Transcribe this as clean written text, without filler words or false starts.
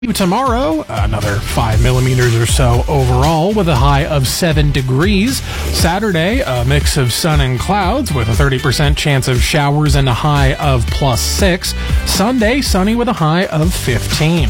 Tomorrow, another 5 millimeters or so overall with a high of 7 degrees. Saturday, a mix of sun and clouds with a 30% chance of showers and a high of +6. Sunday, sunny with a high of 15.